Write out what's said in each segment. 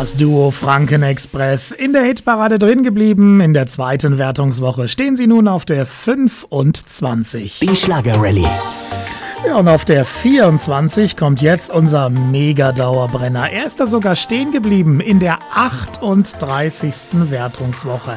Das Duo Franken Express in der Hitparade drin geblieben. In der zweiten Wertungswoche stehen sie nun auf der 25. Die Schlagerrallye. Ja, und auf der 24 kommt jetzt unser Mega-Dauerbrenner. Er ist da sogar stehen geblieben in der 38. Wertungswoche.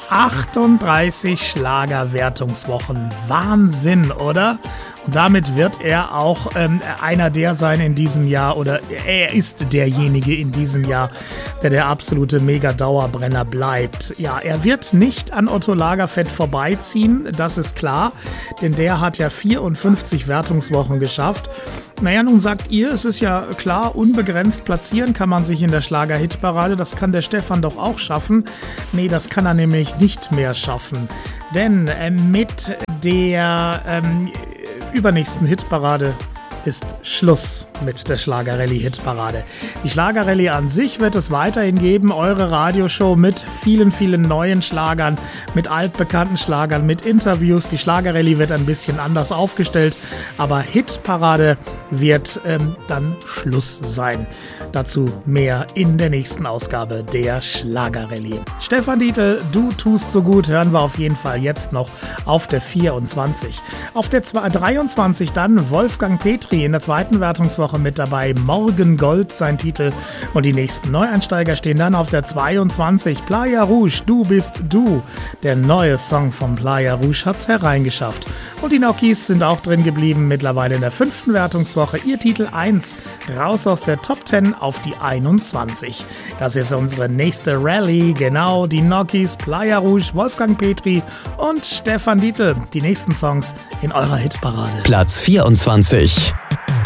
38 Schlagerwertungswochen. Wahnsinn, oder? Und damit wird er auch einer der sein in diesem Jahr, oder er ist derjenige in diesem Jahr, der absolute Mega-Dauerbrenner bleibt. Ja, er wird nicht an Otto Lagerfeld vorbeiziehen, das ist klar, denn der hat ja 54 Wertungswochen geschafft. Naja, nun sagt ihr, es ist ja klar, unbegrenzt platzieren kann man sich in der Schlager-Hitparade, das kann der Stefan doch auch schaffen. Nee, das kann er nämlich nicht mehr schaffen, denn mit der übernächsten Hitparade ist Schluss mit der Schlagerrallye-Hitparade. Die Schlagerrallye an sich wird es weiterhin geben, eure Radioshow mit vielen, vielen neuen Schlagern, mit altbekannten Schlagern, mit Interviews. Die Schlagerrallye wird ein bisschen anders aufgestellt, aber Hitparade wird dann Schluss sein. Dazu mehr in der nächsten Ausgabe der Schlagerrallye. Stefan Dietl, du tust so gut, hören wir auf jeden Fall jetzt noch auf der 24. Auf der 23 dann Wolfgang Petri in der zweiten Wertungswoche mit dabei. Morgen Gold sein Titel. Und die nächsten Neueinsteiger stehen dann auf der 22. Playa Rouge, Du bist du. Der neue Song von Playa Rouge hat's hereingeschafft. Und die Nokis sind auch drin geblieben, mittlerweile in der 5. Wertungswoche. Ihr Titel 1, raus aus der Top 10 auf die 21. Das ist unsere nächste Rallye. Genau, die Nokis, Playa Rouge, Wolfgang Petri und Stefan Dietl. Die nächsten Songs in eurer Hitparade. Platz 24.